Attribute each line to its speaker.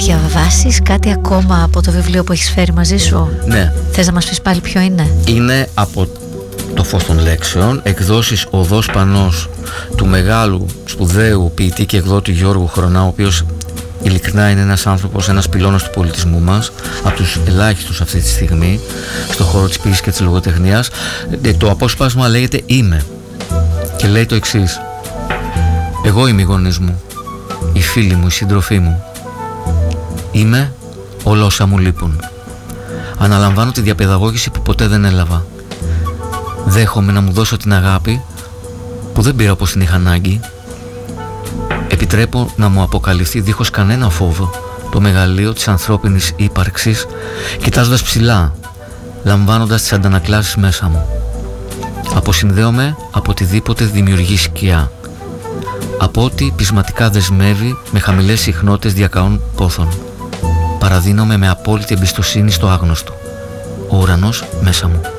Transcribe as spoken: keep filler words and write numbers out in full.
Speaker 1: διαβάσεις κάτι ακόμα από το βιβλίο που έχεις φέρει μαζί σου?
Speaker 2: Ναι.
Speaker 1: Θες να μας πεις πάλι ποιο είναι?
Speaker 2: Είναι από το Φως των Λέξεων, εκδόσεις Οδός Πανός, του μεγάλου σπουδαίου ποιητή και εκδότη Γιώργου Χρονά, ο οποίος ειλικρινά είναι ένας άνθρωπος, ένας πυλώνας του πολιτισμού μας, από τους ελάχιστους αυτή τη στιγμή στον χώρο της ποιήσης και της λογοτεχνίας. Το απόσπασμα λέγεται «Είμαι» και λέει το εξής: «Εγώ είμαι οι γονείς μου, οι φίλοι μου, οι σύντροφοί μου. Είμαι όλα όσα μου λείπουν. Αναλαμβάνω τη διαπαιδαγώγηση που ποτέ δεν έλαβα. Δέχομαι να μου δώσω την αγάπη που δεν πήρα όπως την είχα ανάγκη. Επιτρέπω να μου αποκαλυφθεί δίχως κανένα φόβο το μεγαλείο της ανθρώπινης ύπαρξης, κοιτάζοντας ψηλά, λαμβάνοντας τις αντανακλάσεις μέσα μου. Αποσυνδέομαι από οτιδήποτε δημιουργεί σκιά, από ό,τι πεισματικά δεσμεύει με χαμηλές συχνότητες διακαών πόθων. Παραδίνομαι με απόλυτη εμπιστοσύνη στο άγνωστο. Ο ουρανός μέσα μου.